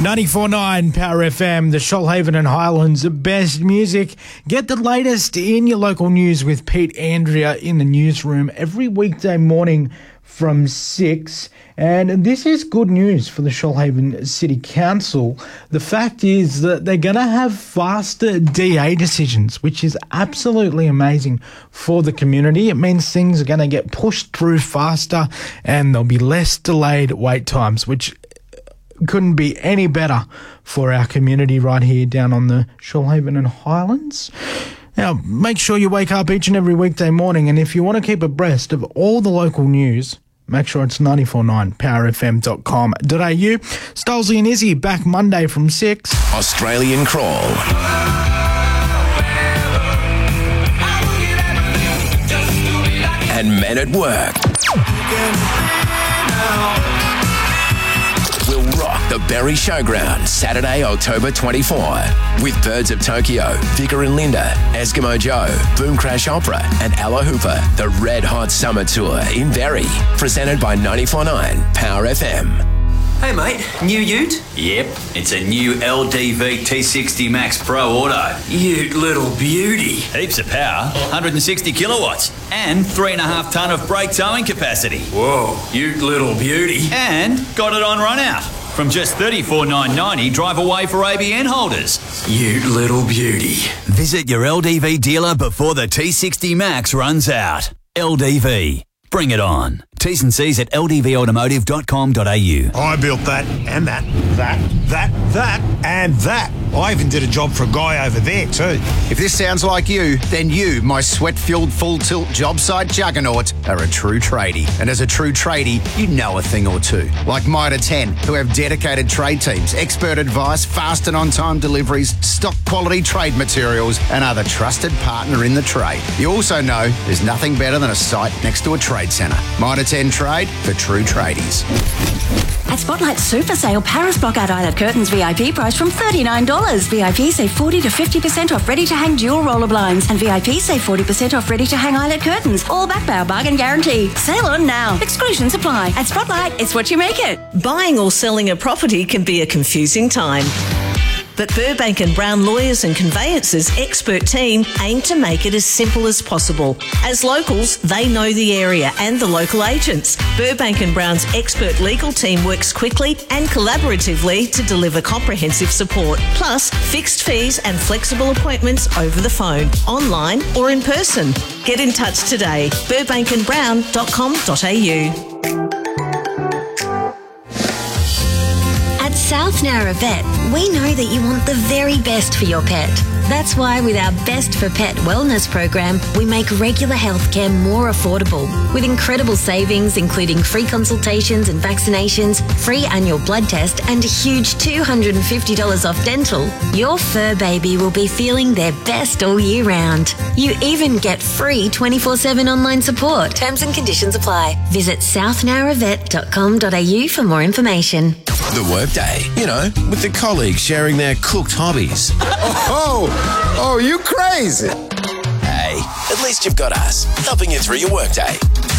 94.9 Power FM, the Shoalhaven and Highlands best music. Get the latest in your local news with Pete Andrea in the newsroom every weekday morning from 6. And this is good news for the Shoalhaven City Council. The fact is that they're going to have faster DA decisions, which is absolutely amazing for the community. It means things are going to get pushed through faster and there'll be less delayed wait times, which couldn't be any better for our community right here down on the Shoalhaven and Highlands. Now, make sure you wake up each and every weekday morning, and if you want to keep abreast of all the local news, make sure it's 94.9 powerfm.com.au. Stolzy and Izzy back Monday from 6. Australian Crawl. And Men at Work. Will rock the Berry Showground Saturday, October 24 with Birds of Tokyo, Vicar and Linda, Eskimo Joe, Boom Crash Opera and Ella Hooper. The Red Hot Summer Tour in Berry, presented by 94.9 Power FM. Hey mate, new ute? Yep, it's a new LDV T60 Max Pro Auto. Ute little beauty. Heaps of power, 160 kilowatts, and 3.5 tonne of brake towing capacity. Whoa, ute little beauty. And got it on run out. From just $34,990, drive away for ABN holders. Ute little beauty. Visit your LDV dealer before the T60 Max runs out. LDV. Bring it on. T's and C's at ldvautomotive.com.au. I built that, and that, and that. I even did a job for a guy over there too. If this sounds like you, then you, my sweat-filled full-tilt job site juggernaut, are a true tradie. And as a true tradie, you know a thing or two. Like Mitre 10, who have dedicated trade teams, expert advice, fast and on-time deliveries, stock quality trade materials, and are the trusted partner in the trade. You also know there's nothing better than a site next to a trade centre. Mitre 10 Trade for true tradies. At Spotlight Super Sale, Paris Blockout Eyelet Curtains VIP price from $39. VIP save 40 to 50% off ready-to-hang dual roller blinds, and VIP save 40% off ready-to-hang eyelet curtains, all backed by our bargain guarantee. Sale on now. Exclusions apply. At Spotlight, it's what you make it. Buying or selling a property can be a confusing time. But Burbank and Brown Lawyers and Conveyancers expert team aim to make it as simple as possible. As locals, they know the area and the local agents. Burbank and Brown's expert legal team works quickly and collaboratively to deliver comprehensive support, plus fixed fees and flexible appointments over the phone, online or in person. Get in touch today. burbankandbrown.com.au. At South Nowra Vet, we know that you want the very best for your pet. That's why with our Best for Pet wellness program, we make regular healthcare more affordable. With incredible savings, including free consultations and vaccinations, free annual blood test, and a huge $250 off dental, your fur baby will be feeling their best all year round. You even get free 24/7 online support. Terms and conditions apply. Visit southnowravet.com.au for more information. The Workday, you know, with the colleagues sharing their cooked hobbies. Oh, you crazy. Hey, at least you've got us, helping you through your workday.